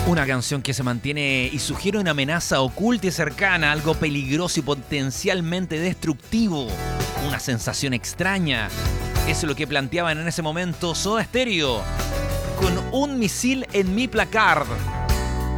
Una canción que se mantiene y sugiere una amenaza oculta y cercana, algo peligroso y potencialmente destructivo. Una sensación extraña. Eso es lo que planteaban en ese momento Soda Stereo. Con un misil en mi placard.